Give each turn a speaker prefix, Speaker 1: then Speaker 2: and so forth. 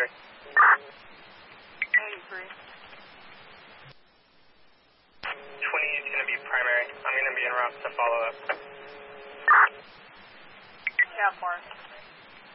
Speaker 1: secondary.
Speaker 2: 83.
Speaker 1: 20 is going to be primary. I'm going to be en route to follow up.
Speaker 2: Yeah, Mark.